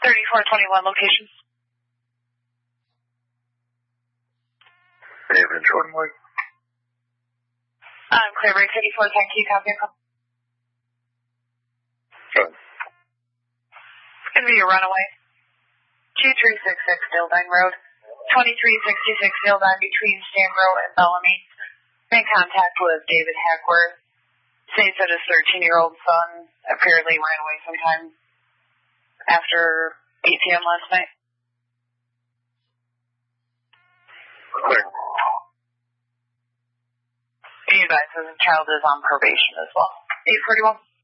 3421 location. David and Jordan Lake. Clearway 34, thank you, copy. Good. It's going to be a runaway. 2366 Dildine Road. 2366 Dildine between Stanbro and Bellamy. Made contact with David Hackworth. States that his 13-year-old son apparently ran away sometime after 8 p.m. last night. Clear. He advises the child is on probation as well. 841.